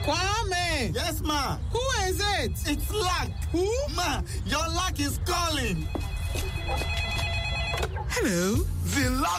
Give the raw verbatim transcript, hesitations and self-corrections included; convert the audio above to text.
Kwame! Yes, ma. Who is it? It's Luck. Who? Ma, your luck is calling. Hello? The luck